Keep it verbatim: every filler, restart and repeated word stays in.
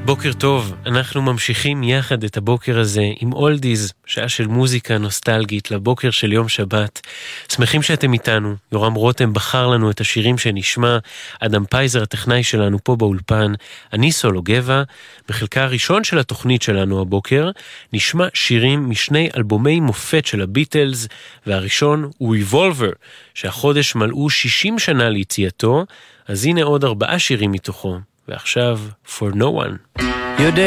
בוקר טוב, אנחנו ממשיכים יחד את הבוקר הזה עם אולדיז, שעה של מוזיקה נוסטלגית לבוקר של יום שבת. שמחים שאתם איתנו, יורם רותם בחר לנו את השירים שנשמע, אדם פייזר הטכנאי שלנו פה באולפן, אני סולו גבע. בחלקה הראשון של התוכנית שלנו הבוקר, נשמע שירים משני אלבומי מופת של הביטלס, והראשון הוא Revolver, שהחודש מלאו שישים שנה ליציאתו, אז הנה עוד ארבעה שירים מתוכו. ועכשיו, For No One.